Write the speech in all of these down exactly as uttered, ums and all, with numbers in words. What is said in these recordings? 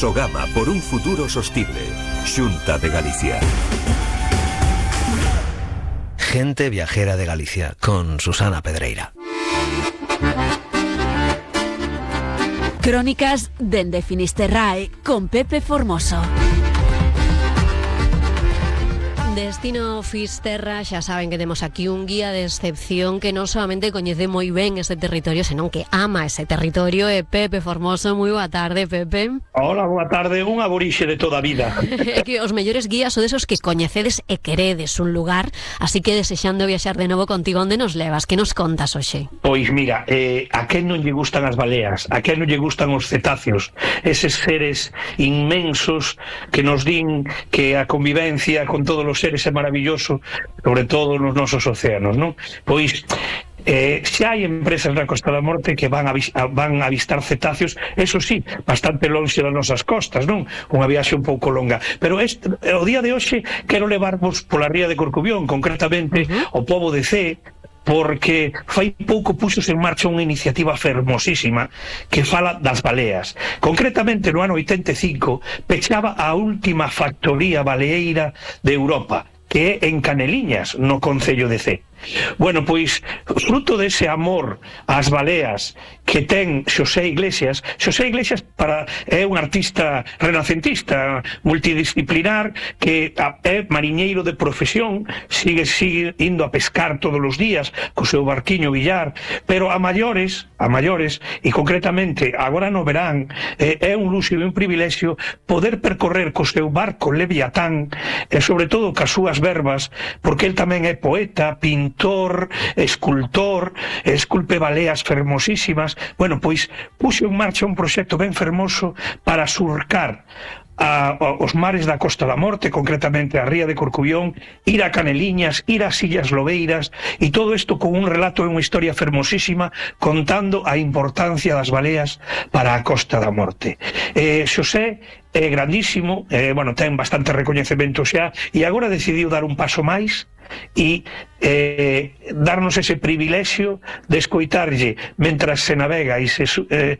Sogama por un futuro sostible. Xunta de Galicia. Gente viajera de Galicia, con Susana Pedreira. Crónicas dende Finisterrae, con Pepe Formoso. Destino Fisterra, xa saben que temos aquí un guía de excepción que non solamente coñece moi ben ese territorio, senón que ama ese territorio. E Pepe Formoso, moi boa tarde, Pepe. Hola, boa tarde, un aborixe de toda a vida. É que os mellores guías son desos que coñecedes e queredes un lugar, así que desexando viaxar de novo contigo, onde nos levas? Que nos contas hoxe? Pois mira, eh, a quen non lle gustan as baleas, a quen non lle gustan os cetáceos, eses seres inmensos que nos din que a convivencia con todos os seres é maravilloso, sobre todo nos nosos océanos, non? Pois Eh, xa hai empresas na Costa da Morte que van a, van a avistar cetáceos, eso sí, bastante longe das nosas costas, non? Unha viaxe un pouco longa, pero este, o día de hoxe quero levarvos pola ría de Corcubión, concretamente uh-huh. o pobo de Cee, porque fai pouco puxos en marcha unha iniciativa fermosísima que fala das baleas. Concretamente no ano oitenta e cinco pechaba a última factoría baleeira de Europa, que é en Caneliñas, no concello de Cee. Bueno, pois, fruto dese amor ás baleas que ten Xosé Iglesias, Xosé Iglesias para, é un artista renacentista, multidisciplinar, que é mariñeiro de profesión, sigue, sigue indo a pescar todos os días co seu barquiño billar, pero a maiores, a maiores, e concretamente agora no verán, é, é un luxo e un privilexio poder percorrer co seu barco Leviatán, e sobre todo cas súas verbas, porque el tamén é poeta, pintor, pintor, escultor, esculpe baleas fermosísimas. Bueno, pois puxo en marcha un proxecto ben fermoso para surcar a, a, os mares da Costa da Morte, concretamente a ría de Corcubión, ir a Caneliñas, ir ás Illas Lobeiras, e todo isto con un relato e unha historia fermosísima contando a importancia das baleas para a Costa da Morte. Eh, Xosé é grandísimo, eh, bueno, ten bastante recoñecemento xa, e agora decidiu dar un paso máis e eh, darnos ese privilexio de escoitarlle mentras se navega e se, eh,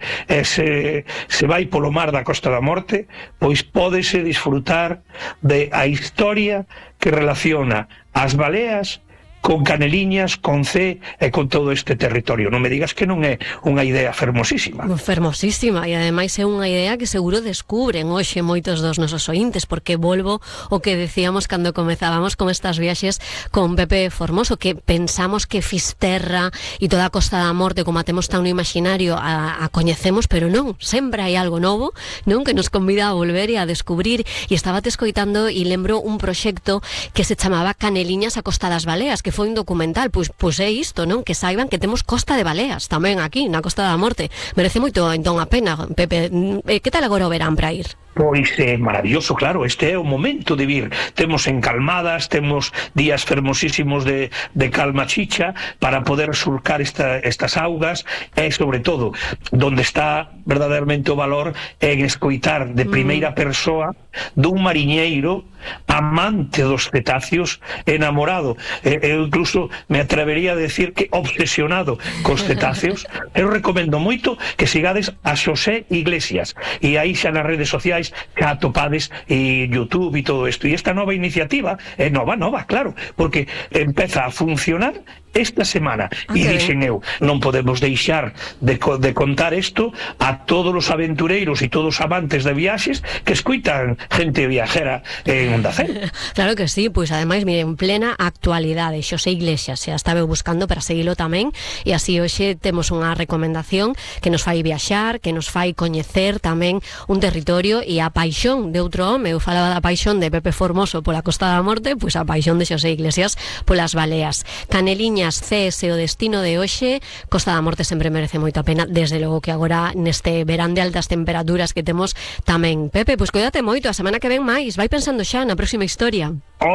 se, se vai polo mar da Costa da Morte, pois pódese disfrutar de a historia que relaciona as baleas con Caneliñas, con Cee e con todo este territorio. Non me digas que non é unha idea fermosísima. Fermosísima, e ademais é unha idea que seguro descubren hoxe moitos dos nosos ointes, porque volvo o que decíamos cando comezábamos con estas viaxes con Pepe Formoso, que pensamos que Fisterra e toda a Costa da Morte, como a temos tan no imaginario, a, a coñecemos, pero non, sempre hai algo novo, non, que nos convida a volver e a descubrir. E estaba te escoitando e lembro un proxecto que se chamaba Caneliñas a Costa das Baleas, que foi un documental. Pois, pois é isto, non? Que saiban que temos Costa de Baleas tamén aquí, na Costa da Morte. Merece moito entón a pena, Pepe. Que tal agora o verán para ir? Pois é maravilloso, claro, este é o momento de vir. Temos encalmadas, temos días fermosísimos de, de calma chicha para poder surcar esta, estas augas, e sobre todo, donde está verdadeiramente o valor en escoitar de primeira persoa dun mariñeiro amante dos cetáceos, enamorado, eu incluso me atrevería a decir que obsesionado cos cetáceos. Eu recomendo moito que sigades a Xosé Iglesias, e aí xa nas redes sociais xa atopades e YouTube e todo isto. E esta nova iniciativa é nova, nova, claro, porque empeza a funcionar esta semana. E okay. Dixen eu, non podemos deixar de, de contar isto a todos os aventureiros e todos os amantes de viaxes que escuitan Gente Viajera en Onda Cero. Claro que sí, pois ademais, mire, en plena actualidade, Xosé Iglesias xa estaba buscando para seguilo tamén, e así hoxe temos unha recomendación que nos fai viaxar, que nos fai coñecer tamén un territorio, e a paixón de outro home. Eu falaba da paixón de Pepe Formoso pola Costa da Morte, pois a paixón de Xosé Iglesias polas baleas. Caneliñas, Cee, ese o destino de hoxe. Costa da Morte sempre merece moito a pena, desde logo que agora neste verán de altas temperaturas que temos tamén. Pepe, pois cuídate moito, a semana que ven máis, vai pensando xa na próxima historia.